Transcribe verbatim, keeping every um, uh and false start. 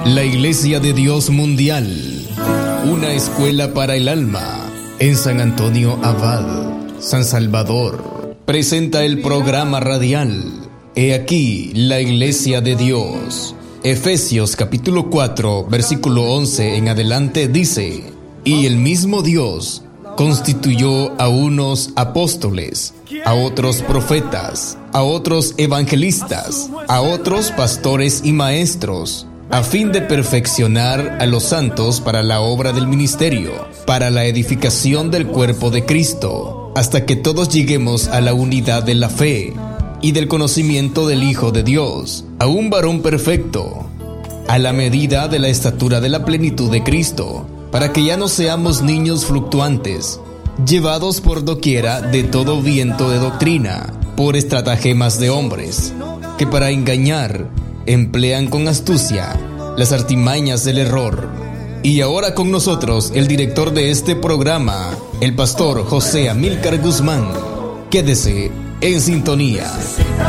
La Iglesia de Dios Mundial, una escuela para el alma, en San Antonio Abad, San Salvador, presenta el programa radial He aquí la Iglesia de Dios. Efesios capítulo cuatro, versículo once en adelante dice: Y el mismo Dios constituyó a unos apóstoles, a otros profetas, a otros evangelistas, a otros pastores y maestros, a fin de perfeccionar a los santos para la obra del ministerio, para la edificación del cuerpo de Cristo, hasta que todos lleguemos a la unidad de la fe y del conocimiento del Hijo de Dios, a un varón perfecto, a la medida de la estatura de la plenitud de Cristo, para que ya no seamos niños fluctuantes, llevados por doquiera de todo viento de doctrina, por estratagemas de hombres, que para engañar emplean con astucia las artimañas del error. Y ahora con nosotros el director de este programa, el pastor José Amílcar Guzmán. Quédese en sintonía.